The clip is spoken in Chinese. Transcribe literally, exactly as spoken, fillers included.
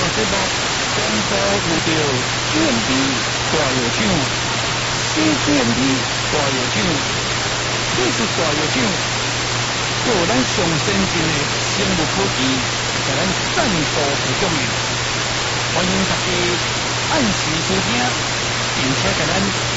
节目广播有着 G M D 大药厂、C G M D 大药厂、技术大药厂，有咱上先进的生物科技，给咱赞助提供的，欢迎大家按时收听，并且给咱